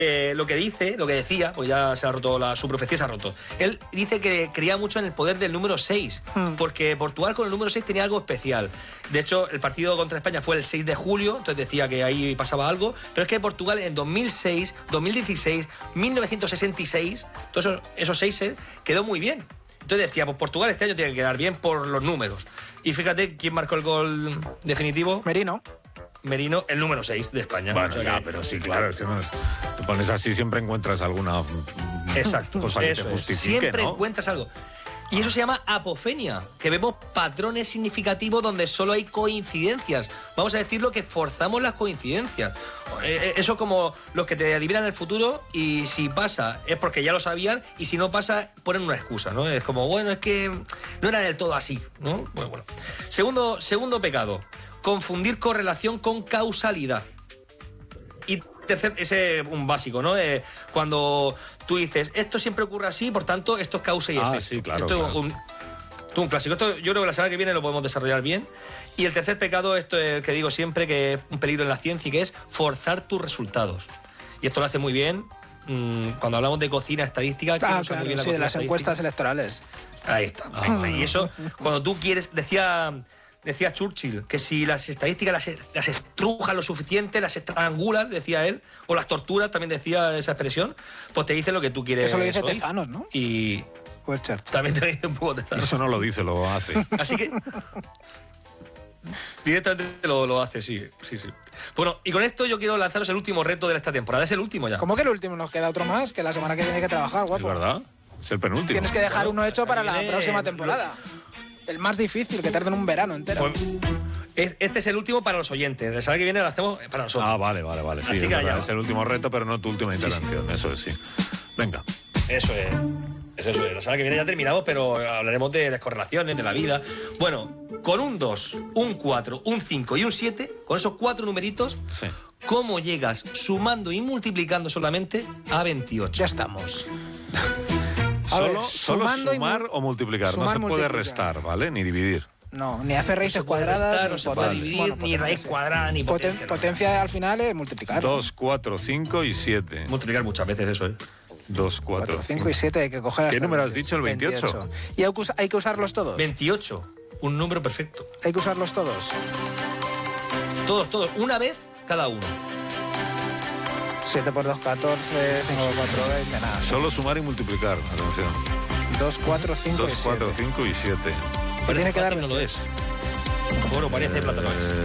lo que decía, pues ya se ha roto, su profecía se ha roto. Él dice que creía mucho en el poder del número 6, porque Portugal con el número 6 tenía algo especial. De hecho, el partido contra España fue el 6 de julio, entonces decía que ahí pasaba algo, pero es que Portugal en 2006, 2016, 1966, todos esos 6 quedó muy bien. Entonces decía, pues Portugal este año tiene que quedar bien por los números. Y fíjate quién marcó el gol definitivo. Merino, el número 6 de España. Bueno, pero sí, claro, es que no te pones así, siempre encuentras alguna cosa que te justifique, siempre ¿no? encuentras algo. Y eso se llama apofenia, que vemos patrones significativos donde solo hay coincidencias. Vamos a decirlo, que forzamos las coincidencias. Eso como los que te adivinan el futuro, y si pasa es porque ya lo sabían, y si no pasa ponen una excusa, ¿no? Es como, bueno, es que no era del todo así, ¿no? Bueno. Segundo pecado, confundir correlación con causalidad. Y tercer, ese es un básico, ¿no? Cuando tú dices, esto siempre ocurre así, por tanto, esto es causa y efecto. Sí, claro. Esto claro. es un clásico. Esto yo creo que la semana que viene lo podemos desarrollar bien. Y el tercer pecado, esto es el que digo siempre, que es un peligro en la ciencia, y que es forzar tus resultados. Y esto lo hace muy bien cuando hablamos de cocina estadística. Claro, de las encuestas electorales. Ahí está. Y eso, cuando tú quieres, decía Churchill, que si las estadísticas las estrujan lo suficiente, las estrangulan, decía él, o las torturas, también decía esa expresión, pues te dicen lo que tú quieres. Eso lo dice Tezanos, ¿no? Y pues Churchill también te dice un poco Tezanos. Eso no lo dice, lo hace. Así que directamente lo hace, sí. Bueno, y con esto yo quiero lanzaros el último reto de esta temporada. Es el último ya. ¿Cómo que el último? Nos queda otro más, que la semana que viene hay que trabajar, guapo. Es verdad, es el penúltimo. Tienes que dejar uno hecho para la próxima temporada. El más difícil, que tarden un verano entero. Pues, este es el último para los oyentes. La semana que viene lo hacemos para nosotros. Ah, vale. Sí, así que es el último reto, pero no tu última intervención. Sí. Eso es, sí. Venga. Eso es. La semana que viene ya terminamos, pero hablaremos de las correlaciones, de la vida. Bueno, con un 2, un 4, un 5 y un 7, con esos 4 numeritos, sí. ¿Cómo llegas sumando y multiplicando solamente a 28? Ya estamos. Solo sumar o multiplicar. Sumar, no se puede multiplicar. restar, ¿vale? Ni dividir. No, ni hacer raíces cuadradas, no se puede dividir, ni raíz cuadrada, ni potencia. Potencia al final es multiplicar. 2, 4, 5 y 7. Multiplicar muchas veces eso, ¿eh? 2, 4, 5 y 7 hay que coger. ¿Qué número has dicho? ¿El 28? ¿Y hay que usarlos todos? 28, un número perfecto. Hay que usarlos todos. Todos, una vez cada uno. 7 por 2, 14, 5 por 4, 20, nada. Solo sumar y multiplicar, atención. 2, 4, 5 y 7. 2, 4, 5 y 7. Pero tiene que dar no lo es. Bueno, parece plátano.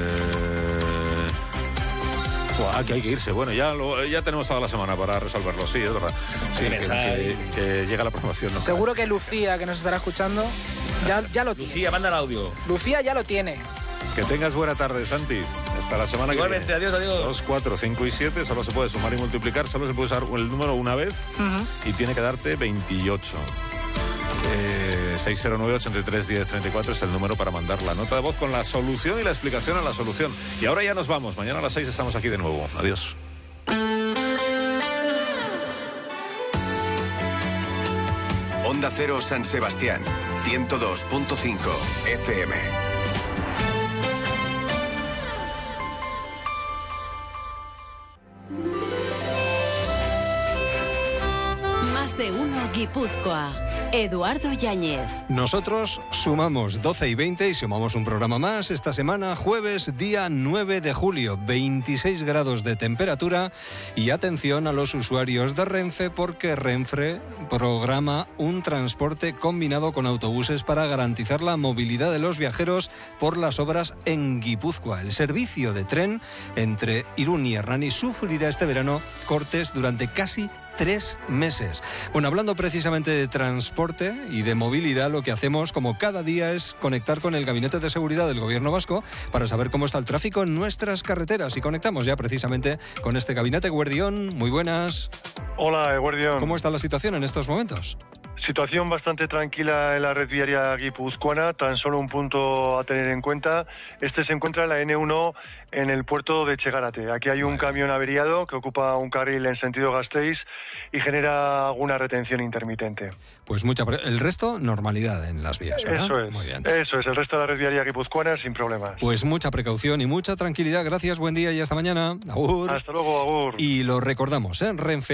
Aquí hay que irse. Bueno, ya tenemos toda la semana para resolverlo. Sí, es verdad. Sí, que llega la promoción. ¿No? Seguro que Lucía, que nos estará escuchando, ya lo tiene. Lucía, manda el audio. Lucía ya lo tiene. Que tengas buena tarde, Santi. Hasta la semana Igualmente, que viene. adiós. 2, 4, 5 y 7. Solo se puede sumar y multiplicar. Solo se puede usar el número una vez. Y tiene que darte 28. 609-83-1034 es el número para mandar la nota de voz con la solución y la explicación a la solución. Y ahora ya nos vamos. Mañana a las 6 estamos aquí de nuevo. Adiós. Onda Cero San Sebastián, 102.5 FM. Más de uno Guipúzcoa. Eduardo Yáñez. Nosotros sumamos 12 y 20 y sumamos un programa más esta semana, jueves, día 9 de julio, 26 grados de temperatura. Y atención a los usuarios de Renfe, porque Renfe programa un transporte combinado con autobuses para garantizar la movilidad de los viajeros por las obras en Guipúzcoa. El servicio de tren entre Irún y Hernani sufrirá este verano cortes durante casi 3 meses. Bueno, hablando precisamente de transporte y de movilidad, lo que hacemos como cada día es conectar con el Gabinete de Seguridad del Gobierno Vasco para saber cómo está el tráfico en nuestras carreteras, y conectamos ya precisamente con este gabinete. Guardión, muy buenas. Hola, Guardión. ¿Cómo está la situación en estos momentos? Situación bastante tranquila en la red viaria guipuzcoana, tan solo un punto a tener en cuenta. Este se encuentra en la N1 en el puerto de Chegarate. Aquí hay un camión averiado que ocupa un carril en sentido Gasteiz y genera alguna retención intermitente. Pues el resto, normalidad en las vías, ¿verdad? Eso es. Muy bien. Eso es, el resto de la red viaria guipuzcoana sin problemas. Pues mucha precaución y mucha tranquilidad. Gracias, buen día y hasta mañana. Agur. Hasta luego, agur. Y lo recordamos, Renfe